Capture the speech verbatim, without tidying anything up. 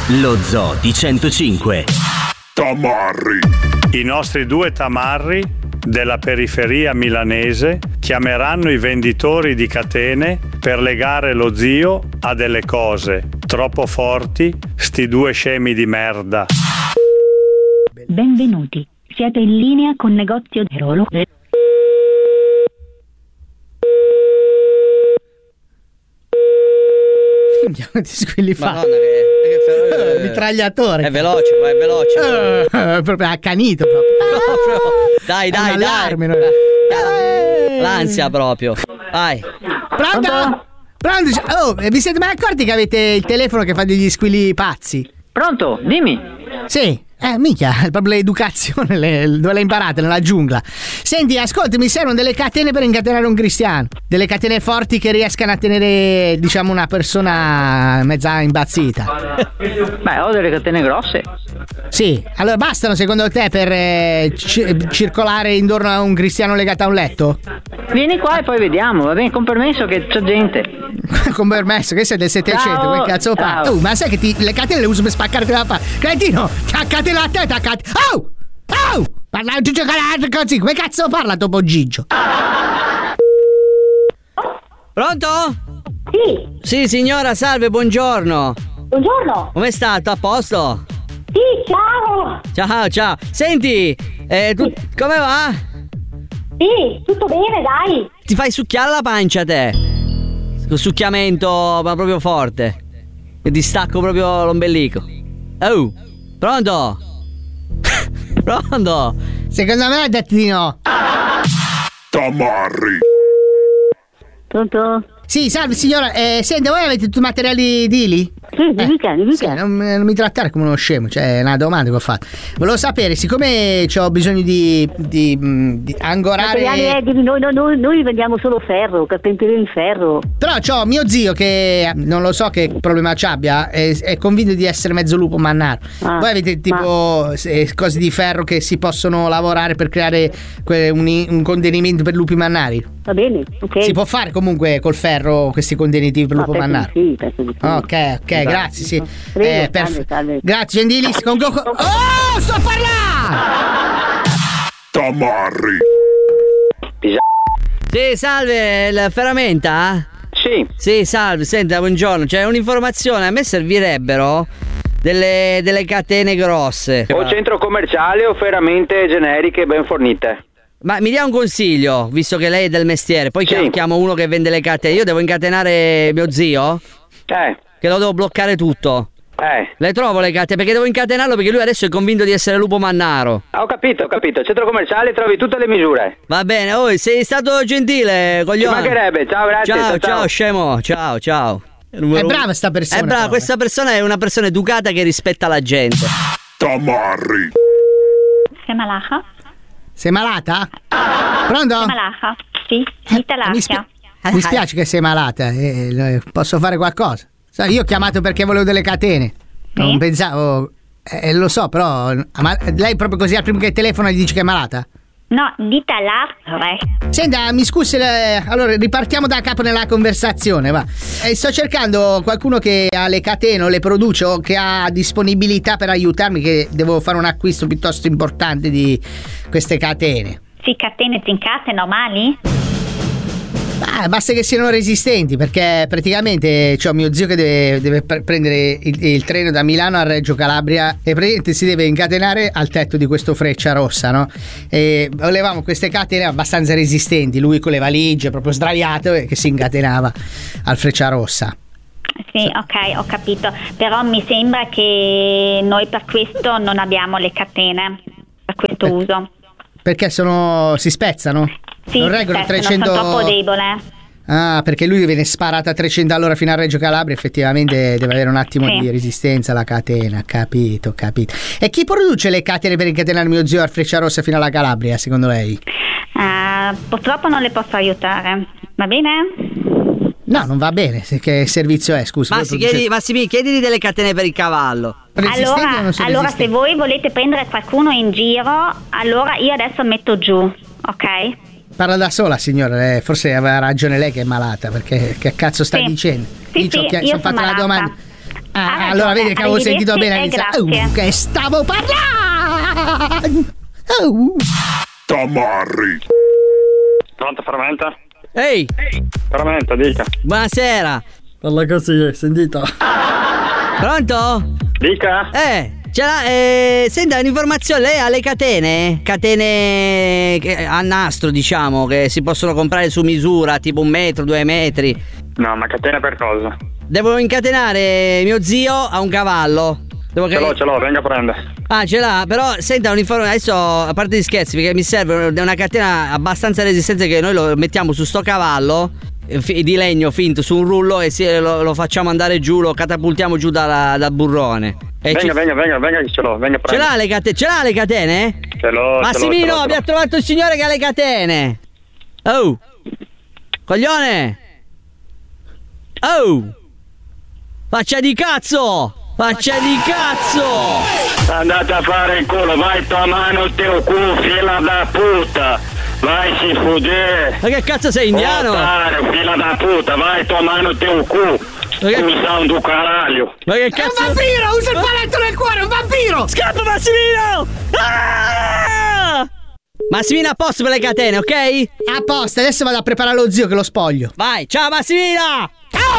Lo Zoo di centocinque. Tamarri. I nostri due tamarri della periferia milanese chiameranno i venditori di catene per legare lo zio a delle cose troppo forti, sti due scemi di merda. Benvenuti, siete in linea con negozio di Rolo. Andiamo di squilli fa. Madonna, che, che, eh, mitragliatore. È veloce, ma è veloce. Eh, proprio accanito proprio. proprio. Dai, dai, un dai. allarme, no? dai. L'ansia proprio. Vai. Pronto? Pronto? Oh, vi siete mai accorti che avete il telefono che fa degli squilli pazzi? Pronto? Dimmi. Sì. Eh, minchia, è proprio l'educazione, le, dove l'hai imparata? Nella giungla. Senti, ascolta, mi servono delle catene per incatenare un cristiano. Delle catene forti che riescano a tenere, diciamo, una persona mezza impazzita. Beh, ho delle catene grosse. Sì, allora bastano secondo te per eh, ci- circolare intorno a un cristiano legato a un letto? Vieni qua e poi vediamo, va bene? Con permesso che c'è gente. Con permesso, che sei del settecento, Ciao. che cazzo fa? Ciao. Oh, ma sai che ti, le catene le uso per spaccarti la fa. Cretino, caccate la testa, cat. Oh! Oh! Parla Gigio così, come cazzo parla dopo Gigio? Pronto? Sì. Sì, signora, salve, buongiorno. Buongiorno. Come sta? Tutto a posto? Sì, ciao. Ciao, ciao. Senti, eh, tu, come va? Sì, tutto bene, dai. Ti fai succhiare la pancia te? Con succhiamento, ma proprio forte. Che distacco proprio l'ombelico. Oh, pronto? Pronto? Secondo me ha detto di no. Tamarri. Pronto? Sì, salve signora, eh, senti, voi avete tutti i materiali edili? Sì, di weekend, di Sì, weekend. non, non mi trattare come uno scemo, cioè è una domanda che ho fatto. Volevo sapere, siccome ho bisogno di, di, mh, di angorare. Materiali edili, noi, noi, noi, noi vendiamo solo ferro, carpenteria in ferro. Però c'ho mio zio che non lo so che problema c'abbia, è, è convinto di essere mezzo lupo mannaro. Ah, Voi avete tipo eh, cose di ferro che si possono lavorare per creare que- un, un contenimento per lupi mannari? Va bene, ok. Si può fare comunque col ferro questi contenitivi per No, lupo penso mannaro? di sì, penso di sì. Ok, ok, grazie, sì. Prego, Eh, salve, perf- salve. Grazie, Gentilis. Con co- oh, sto a parlare! Tamarri. Sì, salve, il ferramenta? Sì. Sì, salve, senta, buongiorno. C'è un'informazione, a me servirebbero delle, delle catene grosse. O centro commerciale o ferramente generiche ben fornite. Ma mi dia un consiglio, visto che lei è del mestiere, poi Sì. chiamo uno che vende le catene. Io devo incatenare mio zio? Eh, Che lo devo bloccare tutto. eh. Le trovo le catene, perché devo incatenarlo, perché lui adesso è convinto di essere lupo mannaro. Ah, ho capito, ho capito. Centro commerciale trovi tutte le misure. Va bene, oh, sei stato gentile, Ci coglione. mancherebbe. Ciao, grazie. Ciao, Ciao, ciao, scemo, ciao, ciao. È brava sta persona. È brava, però, questa persona è una persona educata che rispetta la gente. Tamarri. Sei malata? Sei malata? Pronto? Sei malata? Sì, dita Eh, mi, l'aria. spi- mi spiace che sei malata, eh, eh, posso fare qualcosa? Sai, io ho chiamato perché volevo delle catene. Non Sì? pensavo. Eh, lo so, però. Ma lei proprio così al primo che telefona gli dice che è malata? No, dita l'aria. Senta, mi scusi, le- allora ripartiamo da capo nella conversazione, va. Eh, sto cercando qualcuno che ha le catene o le produce o che ha disponibilità per aiutarmi, che devo fare un acquisto piuttosto importante di queste catene. Sì, catene trincate normali? Ah, basta che siano resistenti, perché praticamente c'ho mio zio che deve, deve pre- prendere il, il treno da Milano a Reggio Calabria e praticamente si deve incatenare al tetto di questo Freccia Rossa, no? E volevamo queste catene abbastanza resistenti, lui con le valigie proprio sdraiato e che si incatenava al Freccia Rossa. Sì, ok, ho capito. Però mi sembra che noi per questo non abbiamo le catene per questo Eh, uso. Perché sono si spezzano? Sì, non reggono certo, trecento. non sono troppo debole. Ah, perché lui viene sparato a trecento all'ora fino a Reggio Calabria, effettivamente deve avere un attimo Sì. di resistenza alla catena, capito, capito. E chi produce le catene per incatenare mio zio al Freccia Rossa fino alla Calabria, secondo lei? Uh, purtroppo non le posso aiutare, va bene? No, non va bene, se- che servizio è, scusa. voi Massi, produce- chiedi, Massimi, chiedili delle catene per il cavallo. resistenti o Allora, non sono allora se resistenti? voi volete prendere qualcuno in giro, allora io adesso metto giù, ok? Parla da sola, signora, eh, forse aveva ragione lei che è malata, perché che cazzo sta Sì. dicendo? Sì, ci ho sì, chia- io sono sono fatta la malata. domanda. Ah, Ah, allora vedi che avevo arrivederci sentito bene e Anissa. grazie. Oh, che stavo parlando. Oh. Tamarri. Pronto, fermenta? Ehi, Fermenta, dica. buonasera. Parla così, sentito? Pronto? Dica? Eh, ce l'ha, eh, senta un'informazione, lei ha le catene? Catene che- a nastro, diciamo, che si possono comprare su misura, tipo un metro, due metri. No, ma catena per cosa? Devo incatenare mio zio a un cavallo. Devo Ce ca- l'ho, ce l'ho, venga a prendere. Ah, ce l'ha, però senta un'informazione, adesso a parte gli scherzi, perché mi serve una catena abbastanza resistente che noi lo mettiamo su sto cavallo eh, fi- di legno finto su un rullo e si- lo, lo facciamo andare giù, lo catapultiamo giù dalla- dal burrone. E Venga, ci- venga, venga, venga che ce l'ho, venga a Ce prendere. l'ha le catene? Ce l'ha le catene? Ce l'ho, Massimino, ce l'ho, ce l'ho, ce l'ho. abbiamo trovato il signore che ha le catene. Oh, coglione. Oh, faccia di cazzo. Faccia di cazzo. Andate a fare il culo, vai tua mano teu cu, fila da puta. Vai si fude. Ma che cazzo sei indiano? Otário, fila da puta, vai tua mano teu cu. Ma che- Cusão do caralho. Ma che È un cazzo? vampiro, usa il paletto nel cuore, è un vampiro. Scappa Massimino! Ah! Massimino a posto per le catene, ok? A posto, adesso vado a preparare lo zio che lo spoglio. Vai, ciao Massimino!